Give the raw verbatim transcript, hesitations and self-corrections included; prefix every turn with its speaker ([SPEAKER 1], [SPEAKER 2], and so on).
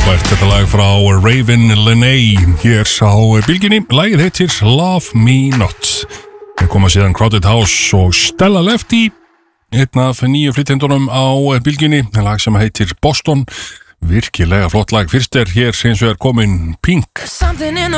[SPEAKER 1] Frábært þetta lag frá Raven Lenae hér á bylgjunni. Lagið heitir Love Me Not. Við koma síðan Crowded House og Stella Lefty, einn af nýju flytjendunum á bylgjunni, lag sem heitir Boston. Virkilega flott lag. Fyrst er hér eins og er komin Pink.